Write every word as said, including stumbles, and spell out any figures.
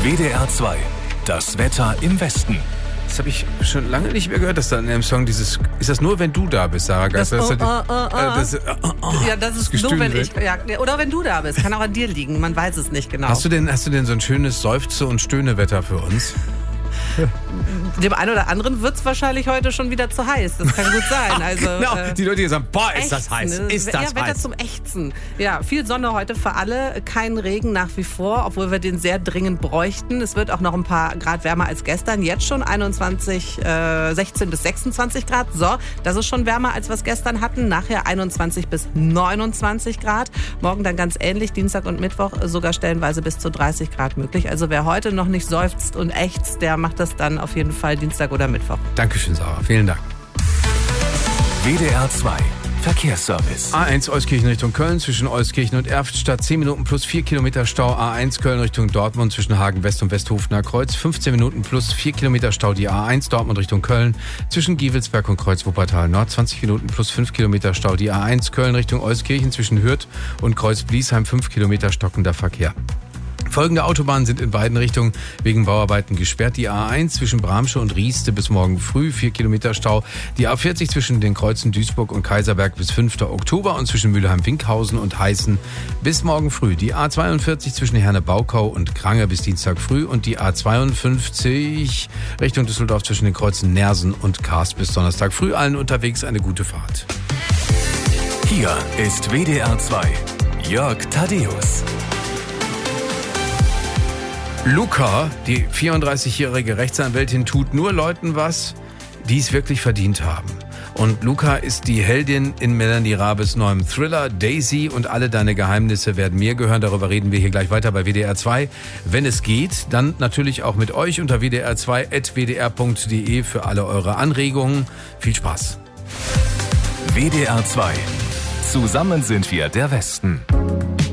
W D R zwei. Das Wetter im Westen. Das habe ich schon lange nicht mehr gehört, dass da in einem Song dieses... Ist das nur, wenn du da bist, Sarah Geister? Das, das, oh, oh, oh, äh, das, äh, oh, oh, ja, das ist das nur, wenn Gestühl ich... Ja, oder wenn du da bist. Kann auch an dir liegen. Man weiß es nicht genau. Hast du denn, hast du denn so ein schönes Seufze- und Stöhnewetter für uns? Dem einen oder anderen wird es wahrscheinlich heute schon wieder zu heiß. Das kann gut sein. Also, genau, äh, die Leute, die sagen, boah, ist das Ächzen, heiß, ist das ja, Wetter heiß. zum Ächzen. Ja, viel Sonne heute für alle, kein Regen nach wie vor, obwohl wir den sehr dringend bräuchten. Es wird auch noch ein paar Grad wärmer als gestern. Jetzt schon einundzwanzig, äh, sechzehn bis sechsundzwanzig Grad. So, das ist schon wärmer, als wir es gestern hatten. Nachher einundzwanzig bis neunundzwanzig Grad. Morgen dann ganz ähnlich, Dienstag und Mittwoch sogar stellenweise bis zu dreißig Grad möglich. Also wer heute noch nicht seufzt und ächzt, der macht das dann auf jeden Fall Dienstag oder Mittwoch. Dankeschön, Sarah. Vielen Dank. W D R zwei. Verkehrsservice. A eins Euskirchen Richtung Köln zwischen Euskirchen und Erftstadt zehn Minuten plus vier Kilometer Stau. A eins Köln Richtung Dortmund zwischen Hagen West und Westhofener Kreuz fünfzehn Minuten plus vier Kilometer Stau. Die A eins Dortmund Richtung Köln zwischen Gievelsberg und Kreuz Wuppertal Nord zwanzig Minuten plus fünf Kilometer Stau. Die A eins Köln Richtung Euskirchen zwischen Hürth und Kreuz Bliesheim fünf Kilometer stockender Verkehr. Folgende Autobahnen sind in beiden Richtungen wegen Bauarbeiten gesperrt. Die A eins zwischen Bramsche und Rieste bis morgen früh, vier Kilometer Stau. Die A vierzig zwischen den Kreuzen Duisburg und Kaiserberg bis fünften Oktober und zwischen Mülheim-Winkhausen und Heißen bis morgen früh. Die A zweiundvierzig zwischen Herne-Baukau und Krange bis Dienstag früh und die A zweiundfünfzig Richtung Düsseldorf zwischen den Kreuzen Nersen und Karst bis Donnerstag früh. Allen unterwegs eine gute Fahrt. Hier ist W D R zwei. Jörg Thaddeus. Luca, die vierunddreißigjährige Rechtsanwältin, tut nur Leuten was, die es wirklich verdient haben. Und Luca ist die Heldin in Melanie Rabes neuem Thriller Daisy und alle deine Geheimnisse werden mir gehören. Darüber reden wir hier gleich weiter bei W D R zwei. Wenn es geht, dann natürlich auch mit euch unter w d r zwei at w d r punkt d e für alle eure Anregungen. Viel Spaß. W D R zwei. Zusammen sind wir der Westen.